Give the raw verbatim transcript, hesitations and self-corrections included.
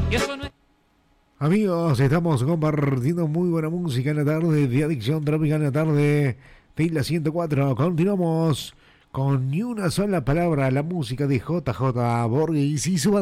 Y eso no es... Amigos, estamos compartiendo muy buena música en la tarde de Adicción Trópica en la tarde de Isla ciento cuatro. Continuamos con ni una sola palabra, la música de J J Borges y su